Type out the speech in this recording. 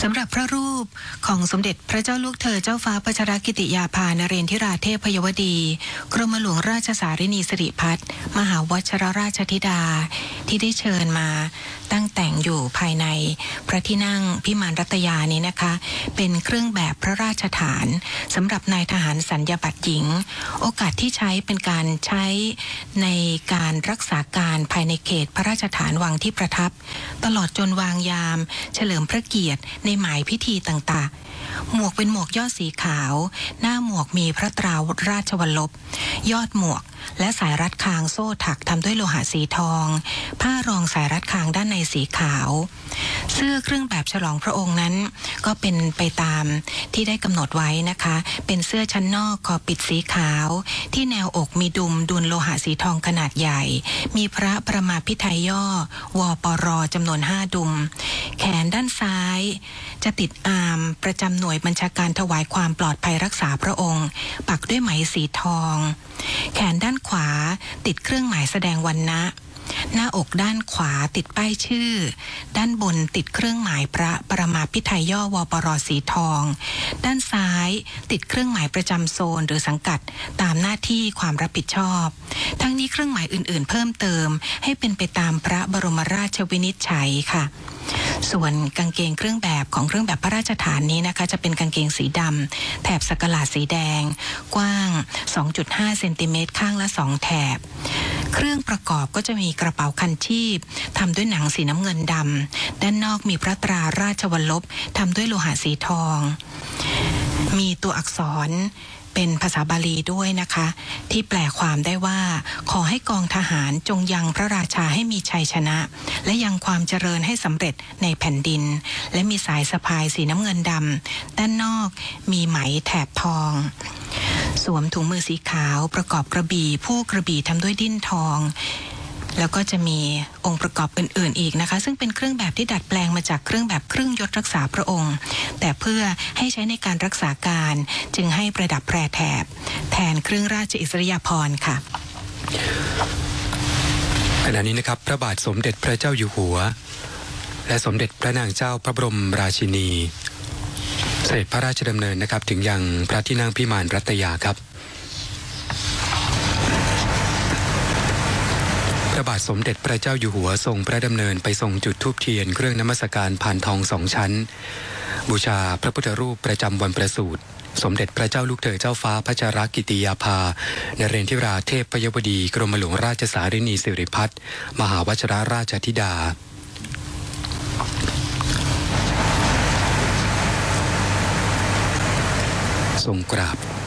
สำหรับพระรูปของสมเด็จพระเจ้าลูกเธอเจ้าฟ้าพัชรกิติยาภานเรนทิราเทพยวดีกรมหลวงราชสารินีสิริพัฒน์มหาวชิรราชธิดาที่ได้เชิญมาตั้งแต่งอยู่ภายในพระที่นั่งพิมานรัตยานี้นะคะเป็นเครื่องแบบพระราชฐานสำหรับนายทหารสัญญาบัตรหญิงโอกาสที่ใช้เป็นการใช้ในการรักษาการภายในเขตพระราชฐานวังที่ประทับตลอดจนวางยามเฉลิมพระเกียรติในหมายพิธีต่างๆหมวกเป็นหมวกยอดสีขาวหน้าหมวกมีพระตราราชวัลลบยอดหมวกและสายรัดคางโซ่ถักทำด้วยโลหะสีทองผ้ารองสายรัดคางด้านในสีขาวเสื้อเครื่องแบบฉลองพระองค์นั้นก็เป็นไปตามที่ได้กำหนดไว้นะคะเป็นเสื้อชั้นนอกคอปิดสีขาวที่แนวอกมีดุมโลหะสีทองขนาดใหญ่มีพระประมาพิไทยย่อวปรจำนวน5ดุมแขนด้านซ้ายจะติดอาร์มประจำหน่วยบัญชาการถวายความปลอดภัยรักษาพระองค์ปักด้วยไหมสีทองแขนด้านขวาติดเครื่องหมายแสดงวรรณะหน้าอกด้านขวาติดป้ายชื่อด้านบนติดเครื่องหมายพระประมาพิไทยย่อวปรสีทองด้านซ้ายติดเครื่องหมายประจำโซนหรือสังกัดตามหน้าที่ความรับผิดชอบทั้งนี้เครื่องหมายอื่นๆเพิ่มเติมให้เป็นไปตามพระบรมราชวินิจฉัยค่ะส่วนกางเกงเครื่องแบบของเครื่องแบบพระราชทานนี้นะคะจะเป็นกางเกงสีดำแถบสกหลาดสีแดงกว้าง 2.5 เซนติเมตรข้างละ2แถบเครื่องประกอบก็จะมีกระเป๋าคันชีพทำด้วยหนังสีน้ำเงินดำด้านนอกมีพระตราราชวัลลบทำด้วยโลหะสีทองมีตัวอักษรเป็นภาษาบาลีด้วยนะคะที่แปลความได้ว่าขอให้กองทหารจงยังพระราชาให้มีชัยชนะและยังความเจริญให้สำเร็จในแผ่นดินและมีสายสะพายสีน้ำเงินดำด้านนอกมีไหมแถบทองสวมถุงมือสีขาวประกอบกระบี่ผู้กระบี่ทำด้วยดิ้นทองแล้วก็จะมีองค์ประกอบอื่นๆอีกนะคะซึ่งเป็นเครื่องแบบที่ดัดแปลงมาจากเครื่องแบบเครื่องยศรักษาพระองค์แต่เพื่อให้ใช้ในการรักษาการจึงให้ประดับแพรแถบแทนเครื่องราชอิสริยาภรณ์ค่ะขณะนี้นะครับพระบาทสมเด็จพระเจ้าอยู่หัวและสมเด็จพระนางเจ้าพระบรมราชินีเสด็จพระราชดำเนินนะครับถึงยังพระที่นั่งพิมานรัตยาครับพระบาทสมเด็จพระเจ้าอยู่หัวทรงพระดำเนินไปทรงจุดธูปเทียนเครื่องนมัสการพานทอง2 ชั้นบูชาพระพุทธรูปประจำวันประสูติสมเด็จพระเจ้าลูกเธอเจ้าฟ้าพัชรกิติยาภานเรนทิราเทพยวดีกรมหลวงราชสารินีสิริพัฒน์มหาวชิรราชธิดาทรงกราบ